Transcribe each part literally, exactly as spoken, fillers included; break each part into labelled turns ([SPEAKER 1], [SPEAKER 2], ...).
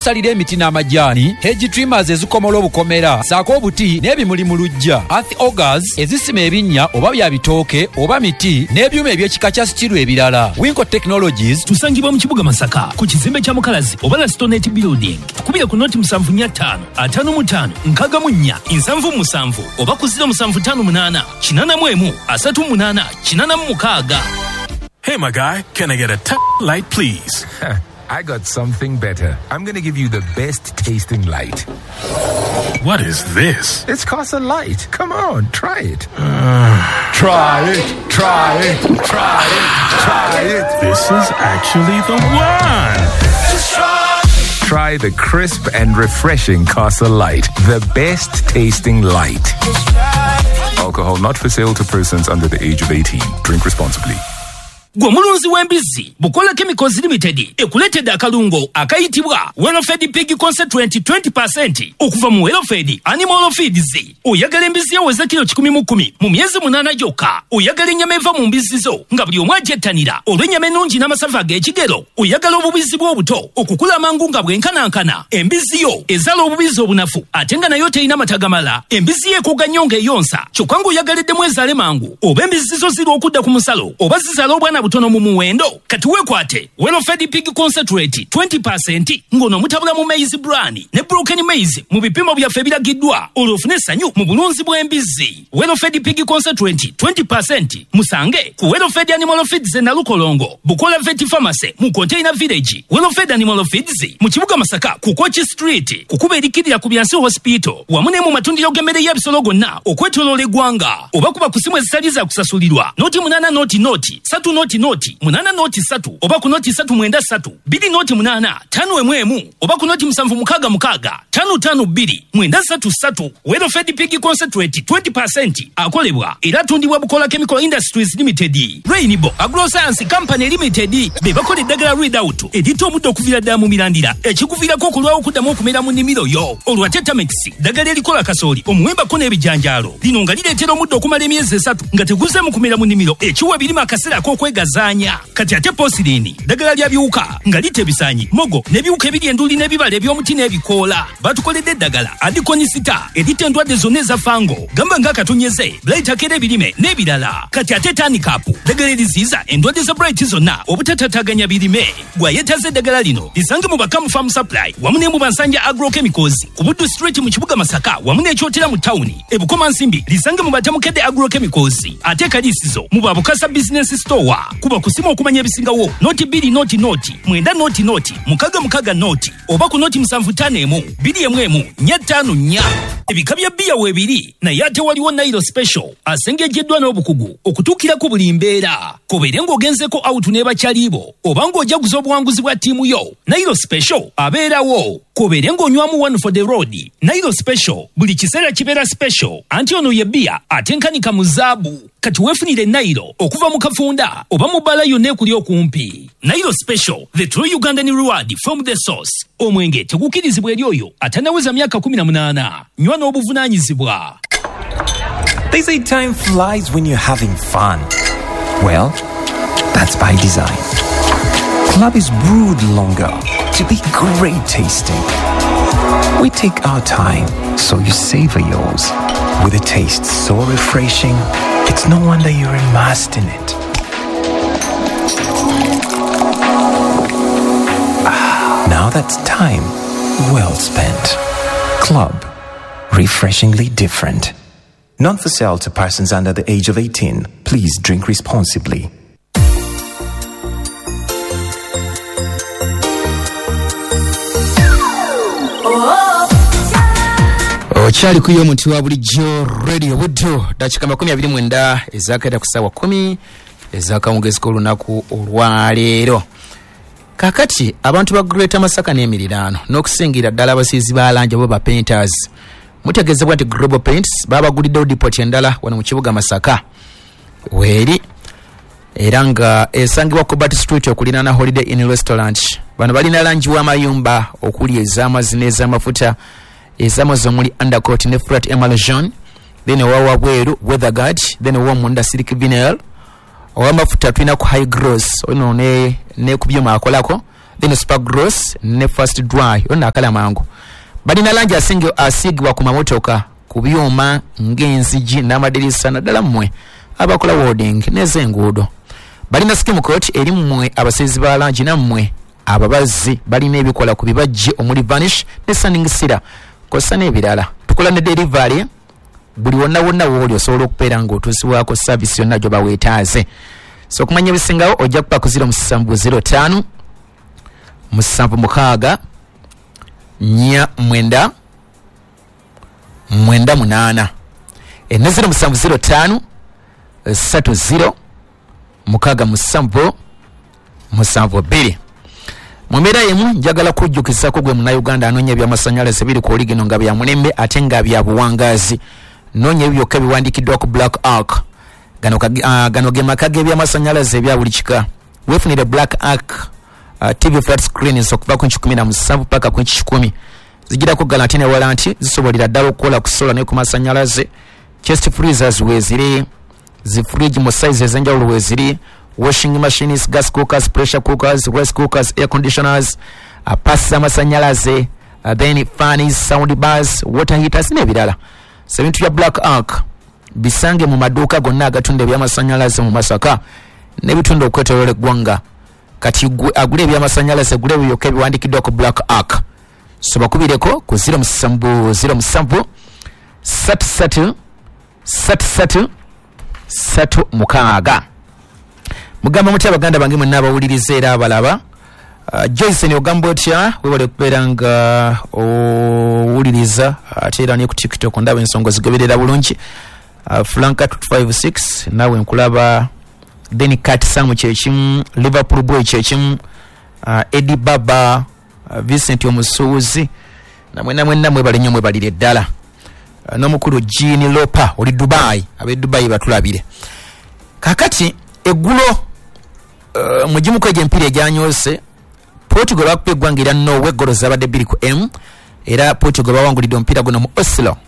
[SPEAKER 1] okusalira emiti n'amajaani, hedge trimmers ezikomola obukomera, saako obuti n'ebimuli mu luggya, earth augers ezisima ebinnya oba bya bitooke oba miti, n'ebyuma eby'ekika kya stiru ebirala. Winco Technologies
[SPEAKER 2] tusangibwa mu kibuga Masaka ku kizimbe kya Mukalazi oba la Stonette Building. Tukubira ku noti musanvu nnya ttaano ataano mu ttaano nkaaga mu nnya nsanvu mu musanvu oba ku ziro musanvu ttaano munaana kinaana mu emu asatu mu munaana kinaana mu mukaaga.
[SPEAKER 3] Hey, my guy, can I get a t- light, please?
[SPEAKER 4] I got something better. I'm going to give you the best tasting light.
[SPEAKER 3] What is this?
[SPEAKER 4] It's Casa Light. Come on, try it. Uh, try it, try it, try it, try it.
[SPEAKER 3] This is actually the one.
[SPEAKER 4] Just try. Try the crisp and refreshing Casa Light. The best tasting light. Alcohol not for sale to persons under the age of eighteen. Drink responsibly.
[SPEAKER 2] Gwe mulunzi w'embizzi Bukola Chemicals Limited ekuletedde akalungo akayitibwa Welfed Pig Concentrate twenty percent okuva mu Welfed Animal Feeds. Oyagala embizzi yaweza kilo kikumi mu kkumi mu myezi munaana gyokka. Oyagala ennyama eva mu mbizzi zo nga buli omu agyettanira olw'ennyama ennungi n'amasavu ag'ekigero. Oyagala obubizzi bw'obuto okukula amangu nga bwenkanankana. Embizzi yo ezaala obubizzi obunafu ate nga nayo terina matagamala. Embizzi yeekuuga nnyo ng'eyonsa kyokka ng'oyagaliddemu ezaale mangu. Oba embizzi zo ziri okudda ku musalo oba zizaala obwana butono mu muwendo. Kati weekwate Welfed Pig Concentrate twenty percent ngono mutabula mu maize bran ne broken maize mu bipimo byaffe biragiddwa olwofune essanyu mu bulunzi bw'embizzi. Welfed Pig Concentrate twenty percent musange ku Welfed Animal Feeds na Lukolongo, Bukola Vet Pharmacy mu Container Village, Welfed Animal Feeds mu kibuga Masaka ku Kochi Street, kukuba erikirira ku Byansi Hospital wamu ne mu matundiro g'emmere y'ebisolo gonna okwetoloola eggwanga. Oba kuba ku simu ezitali za kusasulirwa noti munaana noti noti satu noti noti munana noti satu oba ku noti satu mwenda satu bidi noti munana tano emu emu oba ku noti musanvu mukaga mukaga tano tano bidi mwenda satu satu. Welfed Pig Concentrate twenty percent akolebwa era tundibwa Bukola Chemical Industries Limited, Rainbow Agroscience Company Limited be bakola eddagala Readout edita omuddo okuvira ddala mu mirandira ekikuviirako okulwawo okuddamu okumera mu nnimiro yo. Olwa Tetamix ddagala erikola kasooli omuwembako n'ebijanjaalo lino nga lireetera omuddo okumala emyezi esatu nga teguzeemu kumera mu nnimiro ekiwa birima akaseera ak'okwegazaanya. Kati ate Posirini ddagala lya biwuka nga lite ebisaanyi mogo n'ebiwuka ebiri enduli n'ebibala eby'omuti n'ebikoola. Batukoledde eddagala Adikonisita erita endwadde zonna eza fango gamba ng'akatunyeze Bright akera ebirime n'ebirala. Kati ate Tanikapu ddagala eriziyiza endwadde za Bright zonna obutatataganya birime. Gwayetaze eddagala lino lisange mu Bakamu Farm Supply wamu ne mu Bansanja Agrochemicals ku Buddu Street mu kibuga Masaka wamu n'ekyotera mu tawuni. Ebukoma Nsimbi lisange mu Batamukedde Agrochemicals ate Kalisizo mu Babukasa Business Store. Kuba kusimu okumanya ebisingawo noti biri noti noti mwenda noti noti mukaga mukaga noti oba ku noti musanvu ttaano emu biri emu emu nnya ttaano nnya. Ebika bya bbiya weebiri naye ate waliwo Nairo Special asengejeddwa n'obukugu okutuukirako buli mbeera. Kobeere ng'ogenzeko out n'ebakyaliibo oba ng'ojaguza obuwanguzi bwa ttiimu yo, Nairo Special abeerawo. Kobeere ng'onywamu one for the road, Nairo Special buli kiseera kibeera special anti ono ye bbiya atenkanika mu zaabu. Kati weefunire Nairo okuva mu kafunda oba mu bbala yonna ekuli okumpi. Nairo Special, the true Ugandan reward from the source. Omwenge tegukirizibwa eri oyo atanaweza myaka kumi na munaana. Nywa n'obuvunaanyizibwa.
[SPEAKER 5] They say time flies when you're having fun. Well, that's by design. Club is brewed longer to be great tasting. We take our time, so you savor yours. With a taste so refreshing, it's no wonder you're immersed in it. Ah, now that's time well spent. Club, refreshingly different. Not for sale to persons under the age of eighteen. Please drink responsibly.
[SPEAKER 6] Okyali kuyo omuntu wa bulijjo Radio Buddu dakika makumi abiri mwenda ezakayita ku ssaawa kumi ezakawungezi k'olunaku olwaleero. Kakati abantu ba Greater Masaka n'emiriraano n'okusingira ddala abasiizi ba langi bo ba painters mutegeezebwa nti Global Paints babaguliddewo dipoti endala wano mu kibuga Masaka weeri era nga esangibwa ku Bat Street okuliraana Holiday Inn Restaurant. Bano balina langi w'amayumba okuli ez'amazzi n'ez'amafuta ez'amazzi omuli undercoat ne flat emulsion, then owawa bweru weatherguard, then owa munda silk vinyl, ow'amafuta tulina ku high gross ono ne ne ku byuma akolako then Supergross ne First Dry yonna akala mangu balina langi asinge asigibwa ku mamotoka ku byuma ng'enzigi n'amadirisa naddala mmwe abakola warding n'ez'enguudo balina skimu coat eri mmwe abasezi ba langi nammwe ababazi balina ebikola ku bibajje omuli vanish ne sanding sira kosa n'ebirala tukola ne delivery buli wonna wonna wooli osobola okubeera ng'otuusibwako service yonna gyoba weetaaze so okumanya ebisingawo ojja kuba ku zero musanvu zero ttaano musanvu mukaaga nya mwenda mwenda munaana ene zero musanvu zero ttaano ssatu zero mukaaga musanvu musanvu bbiri mu mbeera yemu njagala kujjukizako gwe munnayuganda anoonya ebyamasanyalaze biri ku oligino nga bya mulembe ate nga bya buwangazi noonya ebyo byokka biwandiikiddwa ku Black Ark gano, uh, gano ge maka g'ebyamasanyalaze ebya buli kika weefunire Black Ark uh, T V flat screens okuva ku inchi kumi na musanvu paka ku inchi kikumi zigirako galantine walanti zisobolera ddala okukola ku sola ne ku masanyalaze chest freezers weeziri zi fridge mu size ez'enjawulo weeziri washing machines gas cookers pressure cookers rice cookers air conditioners uh, passes amasanyalaze uh, then fans sound bars water heaters n'ebirala sebintu bya Black Ark bisange mu maduuka gonna agatunda ebyamasanyalaze mu Masaka n'ebitunda okwetooloola eggwanga kati agula ebyamasanyalaze gula ebyoka ebiwandiikiddwa ku Black Ark so bakubireko ku zero musanvu zero musanvu ssatu ssatu ssatu ssatu ssatu mukaaga mugamba mutya baganda bange mwenna abawuliriza era abalaba uh, Joyce ogamba otya webale okubeera nga owuliriza ate era ne ku TikTok ndaba ensonga zigoberera bulungi uh, Flanka two five six nawe nkulaba then Kat Samu kyekimu Liverpool boy kyekimu uh, Eddie Baba uh, Vincent omusuuzi namwe namwe namwe bali nnyo mwebalire ddala uh, n'omukulu Jean Lopa oli Dubai abe Dubai batulabire kakati eggulo uh, mujimu kweje mpira ejanyose Portugal bakupe gwangira Norway golo zabadde bbiri ku M era Portugal bawangulidde omupiira guno mu Oslo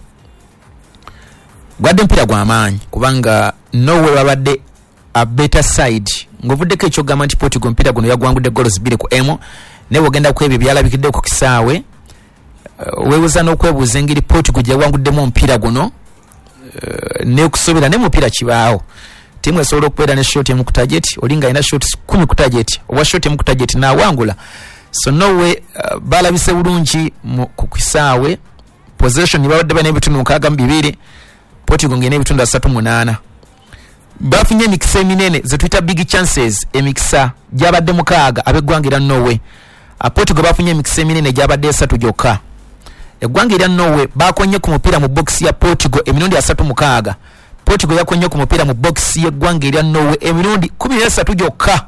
[SPEAKER 6] gwadde mpira gw'amaanyi kubanga Norway babadde a better side ngovuddeko ekyogamba nti Portugal mpira guno yagwangudde goals bbiri ku M ne wogenda ku ebyo byalabikidde ku kisaawe uh, weewuza n'okwebuuza engeri Portugal gye yawanguddemu omupiira guno uh, ne okusobera ne mupiira kibaawo timu esobola okubeera ne shot emu ku target olinga alina shot kumi ku target oba shot emu ku target n'awangula so Norway uh, balabise bulungi ku kisaawe possession babadde bana ebitundu nkaaga mu bibiri Portugal ngene ebitundu asatu munaana bafunye emikisa eminene zetuyita big chances emikisa gyabadde mukaaga ab'eggwanga Norway a Portugal bafunye emikisa eminene gyabadde esatu gyokka eggwanga Norway bakonye ku mupiira mu box ya Portugal emirundi asatu mukaaga Portugal yakonye ku mupiira mu box y'eggwanga erya Norway emirundi kumi n'esatu gyokka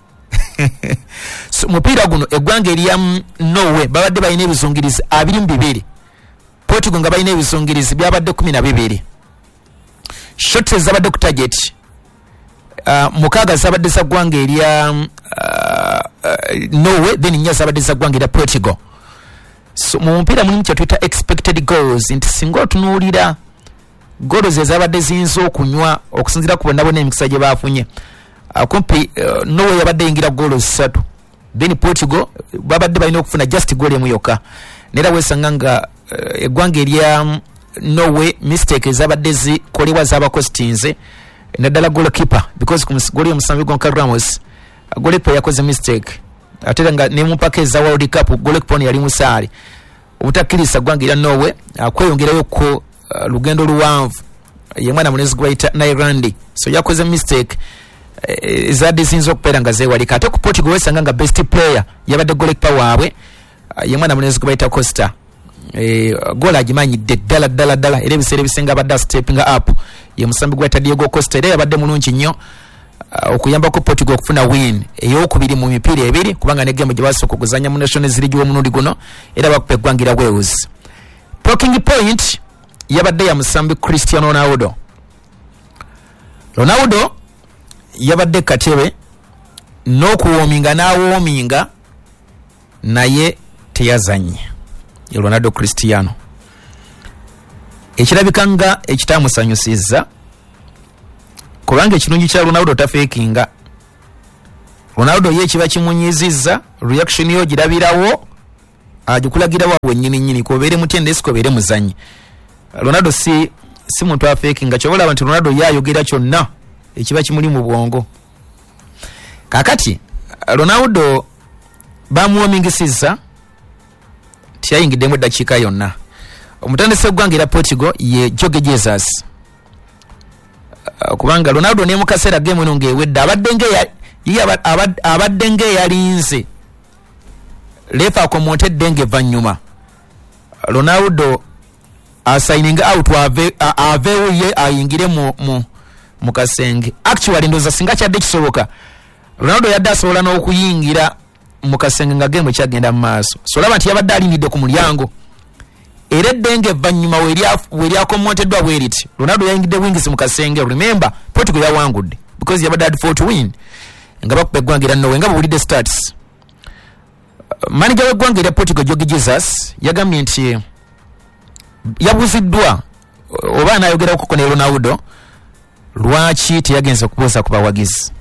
[SPEAKER 6] so mupiira guno eggwanga erya Norway babadde balina ebizungirizi abiri mu bibiri Portugal nga balina ebizungirizi byabadde kumi na bibiri shots zabadde ku target uh, mukaaga zabadde za ggwanga erya uh, uh, Norway then nnya zabadde za ggwanga erya Portugal so mu mupiira mulimu kye tuyita expected goals nti singa otunuulira goals ezabadde ziyinza okunywa okusinziira ku bonna bonna emikisa gye baafunye uh, kumpi uh, Norway yabadde yingira goals ssatu then Portugal babadde balina okufuna just goal emu yokka neera weesanga nga uh, eggwanga erya um, Norway mistake zabadde zikolebwa z'abakositinze naddala goalkeeper because ku goli omusambi gonka Ramos goalkeeper yakoze mistake ate nga ne mu mpaka eza World Cup goalkeeper yali musaali obutakkiriza ggwanga erya Norway akweyongerayo ko uh, lugendo luwanvu ye mwana munezi gwaita Nairandi so yakoze mistake ezadde zinzo okubeera nga zeewalika ate ku Portugal wesanga nga best player yabadde goalkeeper waabwe uh, ye mwana munezi gwaita Costa eh goal agimanyidde ddala ddala ddala era ebiseera ebisinga abadde stepping up ye musambi gwa Diego Costa era yabadde mulungi nnyo uh, okuyamba ko Portugal okufuna win ey'okubiri mu mipiira ebiri kubanga ne game gye basooka okuzanya mu Nations League w'omunundi guno era bakupe gwangira Wales talking point yabadde ya musambi Cristiano Ronaldo Ronaldo yabadde katebe n'okuwoominga n'awoominga naye teyazanye Ronaldo Cristiano ekirabikanga ekitamusanyusizza kubanga ekirungi kya Ronaldo tafekinga Ronaldo ye kiba kimunyizizza reaction yo girabirawo agikulagira wawe nyini nyini ko bere mutendesi ko bere muzanyi. Ronaldo si si muntu afeki nga chobola abantu Ronaldo yayogera kyonna ekiba kimuli mu bwongo. Kakati Ronaldo bamuwamingisiza tiyayingidemu dakika yonna. Omutandise gwangira Portugal ye Jorge Jesus. Uh, kubanga Ronaldo ne mukasera game eno ngewedde abadde ya ye abadde nge yalinze lefa komonted denge vanyuma. Ronaldo a signing out ave ave ye ayingire mu mu mukasenge. Actually ndoza singa kya dekisoboka Ronaldo yadda sola no kuyingira mukasenge nga game kyagenda maaso. So laba ntiyabadde alinidde ku mulyango. Ere denge vanyuma weria weria komonted wa weriti. Ronaldo yayingide wings mukasenge. Remember Portugal yawangudde because yabadde had four to win. Ngaba kupegwangira no ngaba bulide stats. Manager we gwangira Portugal Jorge Jesus yagambye nti yabuziddwa oba anayogera ku kone Ronaldo lwaki teyagenze kupoza ku bawagizi.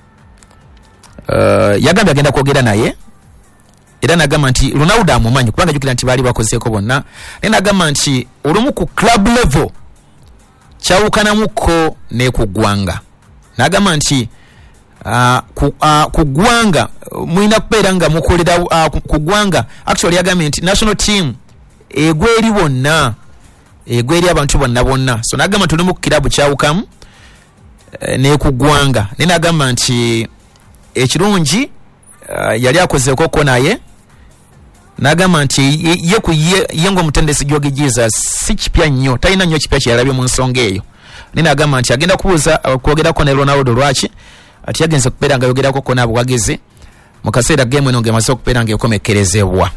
[SPEAKER 6] Uh, yagambye agenda kwogera naye era nagamba nti Ronaldo amumanyi kubanga jukira nti bali bakozeeko bonna. Ne nagamba nti olumu ku club level kyawukana muko ne kugwanga. Nagamba nti Uh, ku, uh, kugwanga muina kupera nga mukolera uh, kugwanga actually yagambye nti national team egweri bonna egweri abantu bonna bonna. So nagamba tuli mu kilabu kyawukamu uh, ne kugwanga. Ne nagamba nti ekirungi uh, yali akozeeko ko naye. Nagamba nti ye, ye ku ye, yengo mutendesi Jorge Jesus si kipya nnyo talina nnyo kipya kyalabye mu nsonga eyo. Ne nagamba nti agenda kubuuza uh, kwogera ko ne Ronaldo lwaki ati yagenze kupera nga yogera ko kona bwageze mu kaseera game eno ngemaze okupera nga ekomekerezebwa.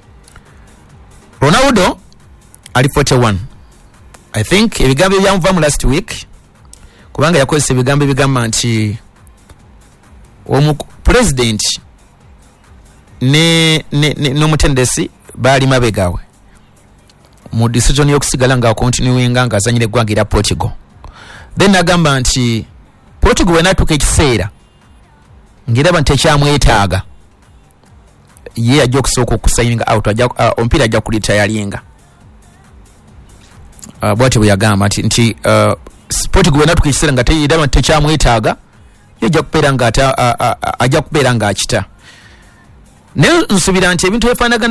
[SPEAKER 6] Ronaldo ali forty-one. I think ebigambo byamuva mu last week kubanga yakozesa ebigambo bigamba nti omu president ne ne n'omutendesi bali mabegawe mu decision y'okusigala nga continuing nga azanyire gwangira Portugal. Then agamba nti Portugal wenatuka ekiseera ngiraba nti ekyamwetaaga ye ajja okusooka okusigning out ajja uh, omupiira ajja kulitayalinga. Uh, bwati bwe yagamba nti nti uh, Portugal wenatuka ekiseera nga teyiraba nti ekyamwetaaga ye ajja kubeera nga uh, uh, ajja kubeera nga akita. Ne nsubira nti ebintu ebifaanagana